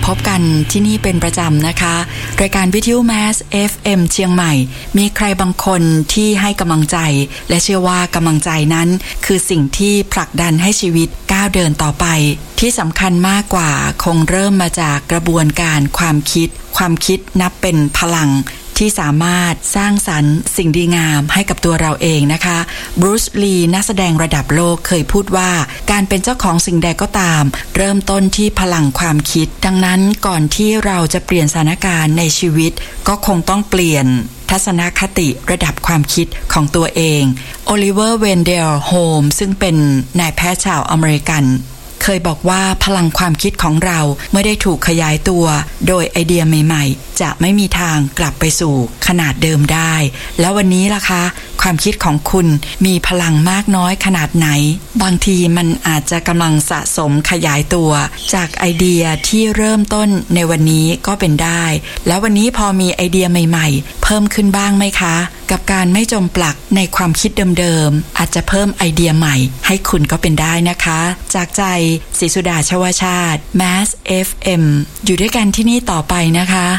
พบกันที่นี่เป็นประจำนะคะรายการวิทยุ Mass FM เชียงใหม่มีใครบางคนที่ให้กำลังใจและเชื่อว่ากำลังใจนั้นคือสิ่งที่ผลักดันให้ชีวิตก้าวเดินต่อไปที่สำคัญมากกว่าคงเริ่มมาจากกระบวนการความคิดนับเป็นพลังที่สามารถสร้างสรรค์สิ่งดีงามให้กับตัวเราเองนะคะบรูซลีนักแสดงระดับโลกเคยพูดว่าการเป็นเจ้าของสิ่งใดก็ตามเริ่มต้นที่พลังความคิดดังนั้นก่อนที่เราจะเปลี่ยนสถานการณ์ในชีวิตก็คงต้องเปลี่ยนทัศนคติระดับความคิดของตัวเองโอลิเวอร์เวนเดลโฮมซึ่งเป็นนายแพทย์ชาวอเมริกันเคยบอกว่าพลังความคิดของเราเมื่อได้ถูกขยายตัวโดยไอเดียใหม่ๆจะไม่มีทางกลับไปสู่ขนาดเดิมได้แล้ววันนี้ล่ะคะความคิดของคุณมีพลังมากน้อยขนาดไหนบางทีมันอาจจะกำลังสะสมขยายตัวจากไอเดียที่เริ่มต้นในวันนี้ก็เป็นได้แล้ววันนี้พอมีไอเดียใหม่ๆเพิ่มขึ้นบ้างไหมคะกับการไม่จมปลักในความคิดเดิมๆอาจจะเพิ่มไอเดียใหม่ให้คุณก็เป็นได้นะคะจากใจศรีสุดาชวชาติ Mass FM อยู่ด้วยกันที่นี่ต่อไปนะคะ